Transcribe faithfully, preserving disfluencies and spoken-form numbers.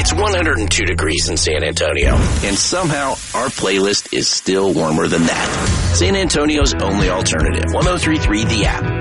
It's one hundred two degrees in San Antonio, and somehow our playlist is still warmer than that. San Antonio's only alternative, one oh three point three The App.